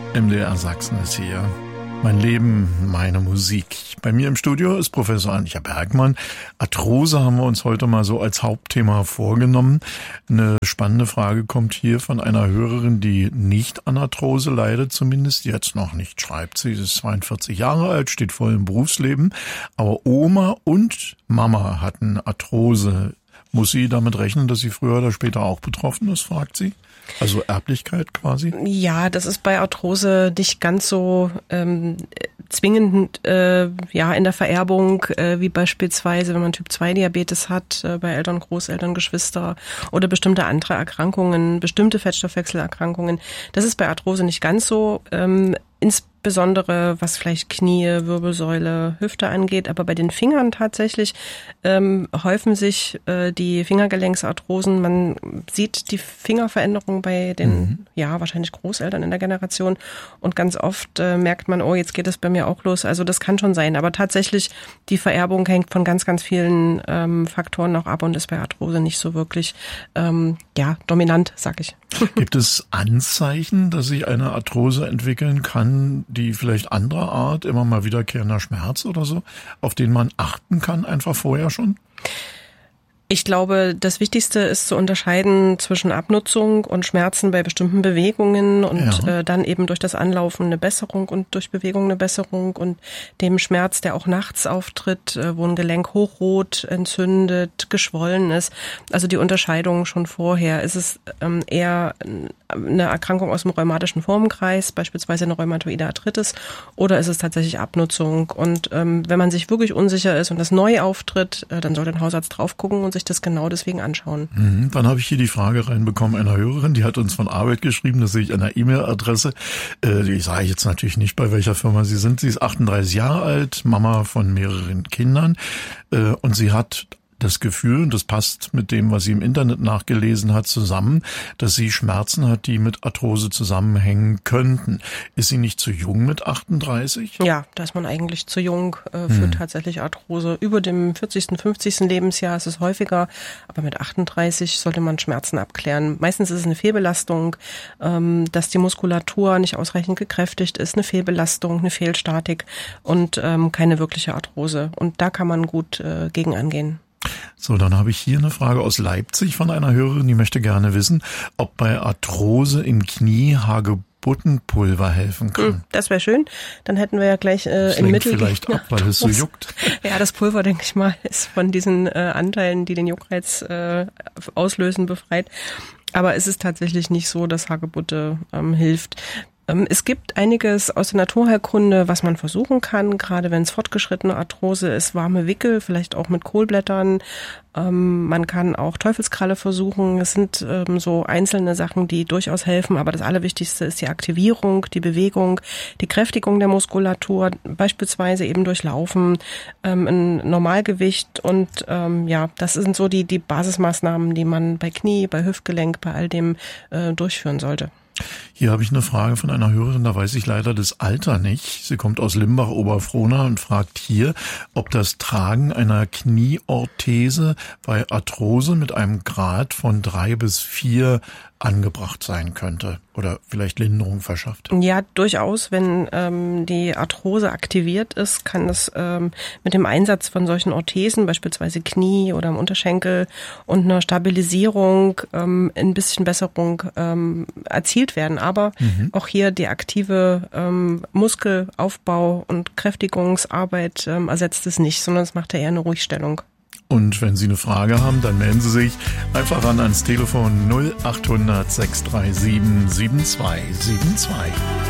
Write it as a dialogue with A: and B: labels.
A: MDR Sachsen ist hier. Mein Leben, meine Musik. Bei mir im Studio ist Professor Antje Bergmann. Arthrose haben wir uns heute mal so als Hauptthema vorgenommen. Eine spannende Frage kommt hier von einer Hörerin, die nicht an Arthrose leidet, zumindest jetzt noch nicht, schreibt sie. Sie ist 42 Jahre alt, steht voll im Berufsleben. Aber Oma und Mama hatten Arthrose. Muss sie damit rechnen, dass sie früher oder später auch betroffen ist, fragt sie? Also Erblichkeit quasi?
B: Ja, das ist bei Arthrose nicht ganz so zwingend in der Vererbung, wie beispielsweise, wenn man Typ-2-Diabetes hat, bei Eltern, Großeltern, Geschwister oder bestimmte andere Erkrankungen, bestimmte Fettstoffwechselerkrankungen. Das ist bei Arthrose nicht ganz so, insbesondere was vielleicht Knie, Wirbelsäule, Hüfte angeht, aber bei den Fingern tatsächlich häufen sich die Fingergelenksarthrosen. Man sieht die Fingerveränderung bei den, wahrscheinlich Großeltern in der Generation und ganz oft merkt man, oh, jetzt geht es bei mir auch los. Also das kann schon sein, aber tatsächlich die Vererbung hängt von ganz, ganz vielen Faktoren auch ab und ist bei Arthrose nicht so wirklich dominant, sag ich.
A: Gibt es Anzeichen, dass sich eine Arthrose entwickeln kann, die vielleicht anderer Art, immer mal wiederkehrender Schmerz oder so, auf den man achten kann, einfach vorher schon?
B: Ich glaube, das Wichtigste ist zu unterscheiden zwischen Abnutzung und Schmerzen bei bestimmten Bewegungen und dann eben durch das Anlaufen eine Besserung und durch Bewegung eine Besserung und dem Schmerz, der auch nachts auftritt, wo ein Gelenk hochrot, entzündet, geschwollen ist. Also die Unterscheidung schon vorher. Ist es eher eine Erkrankung aus dem rheumatischen Formenkreis, beispielsweise eine rheumatoide Arthritis, oder ist es tatsächlich Abnutzung? Und wenn man sich wirklich unsicher ist und das neu auftritt, dann sollte ein Hausarzt drauf gucken und sich das genau deswegen anschauen.
A: Dann habe ich hier die Frage reinbekommen einer Hörerin, die hat uns von Arbeit geschrieben, das sehe ich an der E-Mail-Adresse. Die sage ich jetzt natürlich nicht, bei welcher Firma Sie sind. Sie ist 38 Jahre alt, Mama von mehreren Kindern und sie hat das Gefühl, und das passt mit dem, was sie im Internet nachgelesen hat, zusammen, dass sie Schmerzen hat, die mit Arthrose zusammenhängen könnten. Ist sie nicht zu jung mit 38?
B: Ja, da ist man eigentlich zu jung für tatsächlich Arthrose. Über dem 40., 50. Lebensjahr ist es häufiger, aber mit 38 sollte man Schmerzen abklären. Meistens ist es eine Fehlbelastung, dass die Muskulatur nicht ausreichend gekräftigt ist, eine Fehlbelastung, eine Fehlstatik und keine wirkliche Arthrose. Und da kann man gut gegen angehen.
A: So, dann habe ich hier eine Frage aus Leipzig von einer Hörerin, die möchte gerne wissen, ob bei Arthrose im Knie Hagebuttenpulver helfen kann.
B: Das wäre schön. Dann hätten wir ja gleich im Mittel
A: vielleicht ab, weil es so juckt.
B: Ja, das Pulver, denke ich mal, ist von diesen Anteilen, die den Juckreiz auslösen, befreit. Aber es ist tatsächlich nicht so, dass Hagebutte hilft. Es gibt einiges aus der Naturheilkunde, was man versuchen kann, gerade wenn es fortgeschrittene Arthrose ist, warme Wickel, vielleicht auch mit Kohlblättern. Man kann auch Teufelskralle versuchen. Es sind so einzelne Sachen, die durchaus helfen, aber das Allerwichtigste ist die Aktivierung, die Bewegung, die Kräftigung der Muskulatur, beispielsweise eben durch Laufen, ein Normalgewicht und das sind so die Basismaßnahmen, die man bei Knie, bei Hüftgelenk, bei all dem durchführen sollte.
A: Hier habe ich eine Frage von einer Hörerin, da weiß ich leider das Alter nicht. Sie kommt aus Limbach-Oberfrohna und fragt hier, ob das Tragen einer Knieorthese bei Arthrose mit einem Grad von 3 bis 4 angebracht sein könnte oder vielleicht Linderung verschafft.
B: Ja, durchaus. Wenn die Arthrose aktiviert ist, kann es mit dem Einsatz von solchen Orthesen, beispielsweise Knie oder im Unterschenkel und einer Stabilisierung ein bisschen Besserung erzielt werden. Aber auch hier die aktive Muskelaufbau und Kräftigungsarbeit ersetzt es nicht, sondern es macht eher eine Ruhigstellung.
A: Und wenn Sie eine Frage haben, dann melden Sie sich einfach ans Telefon 0800 637 7272.